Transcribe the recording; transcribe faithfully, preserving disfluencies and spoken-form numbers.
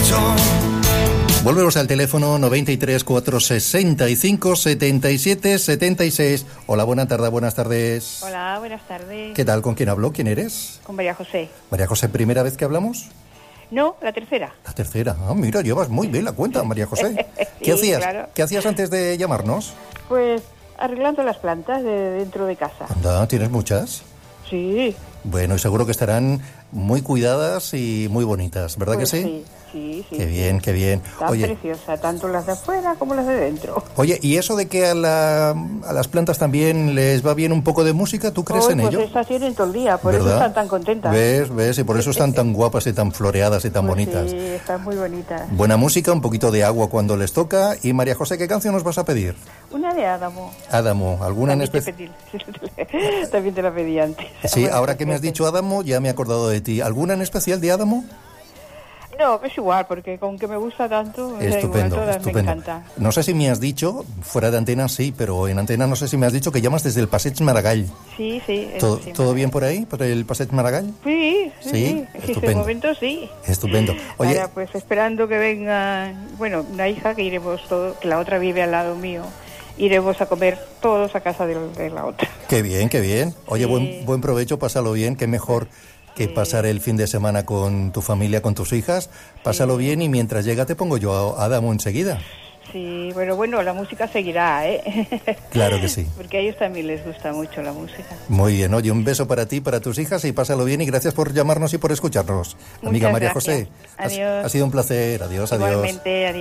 Volvemos al teléfono noventa y tres, cuatrocientos sesenta y cinco, setenta y siete, setenta y seis. Hola, buenas tardes, buenas tardes. Hola, buenas tardes. ¿Qué tal? ¿Con quién hablo? ¿Quién eres? Con María José. María José, ¿primera vez que hablamos? No, la tercera. La tercera. Ah, mira, llevas muy bien la cuenta, María José. ¿Qué Sí, hacías? claro. ¿Qué hacías antes de llamarnos? Pues arreglando las plantas de dentro de casa. Anda, ¿tienes muchas? Sí. Bueno, y seguro que estarán muy cuidadas y muy bonitas, ¿verdad Pues que sí? Sí, sí, sí. Qué bien, qué bien. Está Oye, preciosa, tanto las de afuera como las de dentro. oye, ¿y eso de que a, la, a las plantas también les va bien un poco de música? ¿Tú crees Hoy, en pues ello? estas tienen todo el día, por ¿Verdad? eso están tan contentas. ¿Ves? ¿Ves? Y por eso están tan guapas y tan floreadas y tan Pues bonitas. Sí, están muy bonitas. Buena música, un poquito de agua cuando les toca. Y María José, ¿qué canción nos vas a pedir? Una de Adamo. Adamo, ¿alguna en También te, especial? pedí, también te la pedí antes. Sí, Bueno, ahora que me has perfecto. dicho Adamo, ya me he acordado de ti. ¿Alguna en especial de Adamo? No, es igual, porque con que me gusta tanto, o sea, Estupendo, igual todas estupendo. me encanta. No sé si me has dicho, fuera de antena sí, pero en antena no sé si me has dicho que llamas desde el Passeig Maragall. Sí, sí. es- ¿Todo, sí, ¿todo me- bien por ahí, por el Passeig Maragall? Sí, sí, Sí, sí. En este estupendo. momento sí. Estupendo. Oye, Ahora, pues esperando que venga, bueno, una hija que iremos todos, que la otra vive al lado mío, iremos a comer todos a casa de, de la otra. qué bien, qué bien. Oye, Sí. buen, buen provecho, pásalo bien, qué mejor que Sí. pasar el fin de semana con tu familia, con tus hijas. Pásalo bien y mientras llega te pongo yo a Adamo enseguida. Sí, bueno, bueno, la música seguirá, ¿eh? Claro que sí. Porque a ellos también les gusta mucho la música. Muy bien, oye, un beso para ti, para tus hijas y pásalo bien y gracias por llamarnos y por escucharnos. Amiga Muchas María gracias. José, ha- Adiós. ha sido un placer. Adiós, adiós. Igualmente, adiós.